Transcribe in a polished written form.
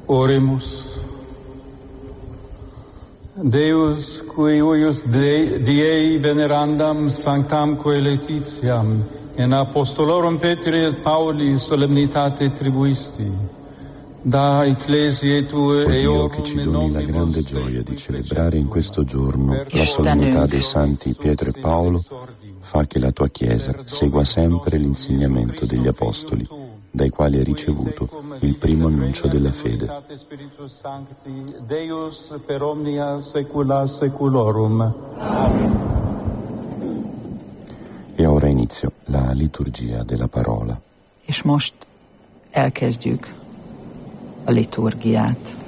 Oremus. Deus, qui uius Dei venerandam sanctam coeletiam in apostolorum Petri et Pauli solemnitate tribuisti, da ecclesiae tue Dio che ci doni la grande gioia di celebrare in questo giorno la solennità dei santi Pietro e Paolo, fa che la tua Chiesa segua sempre l'insegnamento degli Apostoli, dai quali hai ricevuto il primo annuncio della fede. Deus per omnia saecula saeculorum. E ora inizio la liturgia della parola. És most elkezdjük a liturgiát.